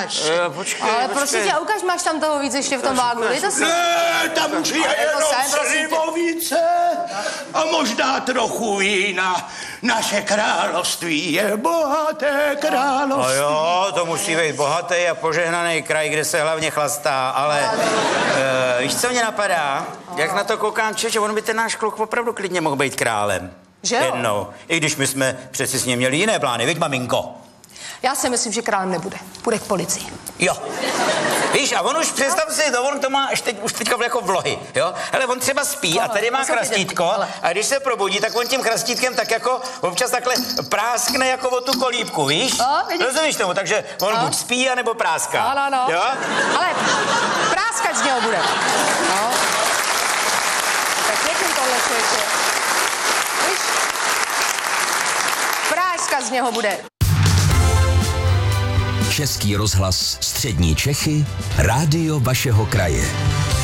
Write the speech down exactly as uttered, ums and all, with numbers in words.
ukáž. E, počkej, Ale počkej. prosím tě, ukaž, máš tam toho víc ještě v tom vágnu, dej to si. Ne, tam už je jenom sem, prosím tě. slivovice a možná trochu vína. Naše království je bohaté No království. jo, to musí být bohatý a požehnaný kraj, kde se hlavně chlastá, ale e, víš, co mě napadá? Jak na to koukám, čeče, on by ten náš kluk opravdu klidně mohl být králem. Že jo? Jednou. I když my jsme přeci s ním měli jiné plány, viď, maminko? Já si myslím, že králem nebude. Půjde k policii. Jo. Víš, a on už, představ si, to on to má až teď, už teďka jako vlohy, jo? Hele, on třeba spí a tady má Ale, chrastítko ale. a když se probudí, tak on tím chrastítkem tak jako občas takhle práskne jako o tu kolíbku, víš? No, vidíš. Rozumíš tomu? Takže on No. buď spí, anebo práská. Ano, no. Jo? Ale práskat z něho bude. No. Tak pěkný tohle člověče. Víš? Práskat z něho bude. Český rozhlas Střední Čechy, rádio vašeho kraje.